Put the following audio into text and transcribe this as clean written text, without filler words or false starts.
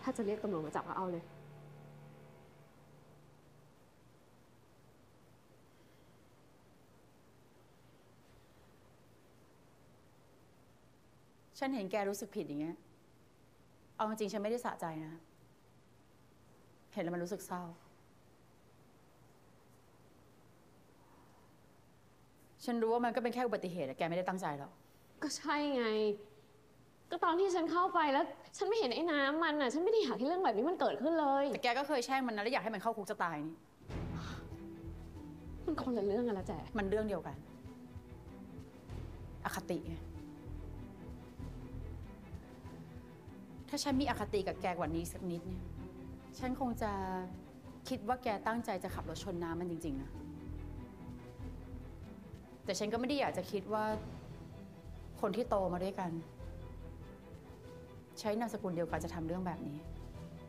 ถ้าจะเรียกตำรวจมาจับก็เอาเลยฉันเห็นแกรู้สึกผิดอย่างเงี้ยเอาจริงๆฉันไม่ได้สะใจนะเห็นแล้วมันรู้สึกเศร้าฉันรู้ว่ามันก็เป็นแค่อุบัติเหตุแกไม่ได้ตั้งใจหรอกก็ใช่ไงก็ตอนที่ฉันเข้าไปแล้วฉันไม่เห็นไอ้น้ำมันอ่ะฉันไม่ได้อยากให้เรื่องแบบนี้มันเกิดขึ้นเลยแต่แกก็เคยแช่งมันนะแล้วอยากให้มันเข้าคุกจะตายนี่มันคนละเรื่องกันแล้วแจ๊มันเรื่องเดียวกันอคติไงถ้าฉันมีอคติกับแกกว่านี้สักนิดเนี่ยฉันคงจะคิดว่าแกตั้งใจจะขับรถชนน้ำมันจริงๆนะแต่ฉันก็ไม่ได้อยากจะคิดว่าคนที่โตมาด้วยกันใช้นามสกุลเดียวกันจะทำเรื่องแบบนี้